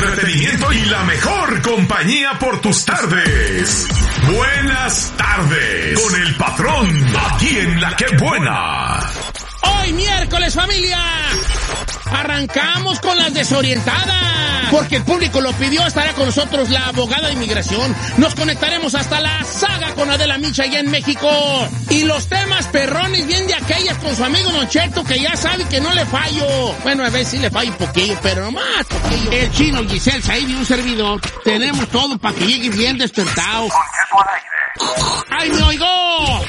Entretenimiento y la mejor compañía por tus tardes. Buenas tardes con el patrón, aquí en La Que Buena. Hoy miércoles, familia, arrancamos con las desorientadas, porque el público lo pidió. Estará con nosotros la abogada de inmigración. Nos conectaremos hasta la saga con Adela Micha allá en México. Y los temas perrones bien de aquellas con su amigo Don Cheto, que ya sabe que no le fallo. Bueno, a veces sí le fallo un poquillo, pero nomás poquillo. El Chino, Giselle, Said y un servidor. Tenemos todo para que llegue bien despertado. ¡Ay, me oigo!